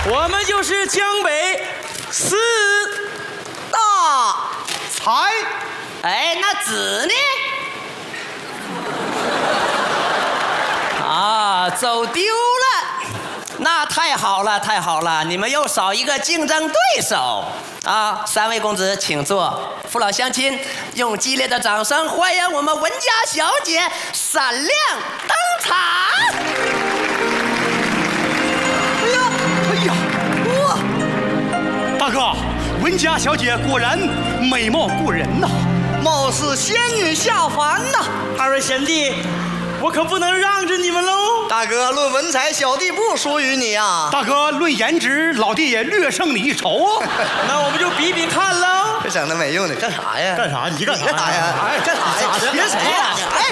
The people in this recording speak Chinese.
我们就是江北4大才。 哎，那子呢？啊，走丢了。那太好了，太好了！你们又少一个竞争对手啊！3位公子，请坐。父老乡亲，用激烈的掌声欢迎我们文家小姐闪亮登场！ 哎呀，哇！大哥，文家小姐果然美貌过人呐， 貌似仙女下凡呐！2位贤弟，我可不能让着你们喽！ 大哥，论文采，小弟不输于你啊！ 大哥，论颜值，老弟也略胜你一筹啊！ 那我们就比比看喽！ 这整的没用的，干啥呀？ 干啥？你干啥？ 干啥呀？ 哎，干啥呀？ 别谁呀？哎，